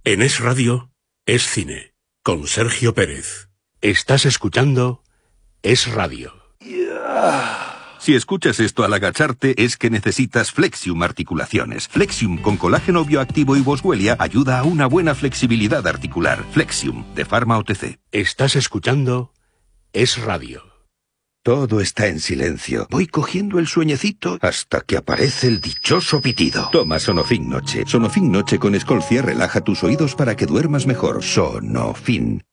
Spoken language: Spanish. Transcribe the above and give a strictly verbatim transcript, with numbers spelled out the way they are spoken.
En Es Radio, Es Cine, con Sergio Pérez. Estás escuchando Es Radio. Si escuchas esto al agacharte, es que necesitas Flexium Articulaciones. Flexium con colágeno bioactivo y boswellia ayuda a una buena flexibilidad articular. Flexium, de Pharma O T C. Estás escuchando Es Radio. Todo está en silencio. Voy cogiendo el sueñecito hasta que aparece el dichoso pitido. Toma Sonofin Noche. Sonofin Noche con Escolcia relaja tus oídos para que duermas mejor. Sonofin.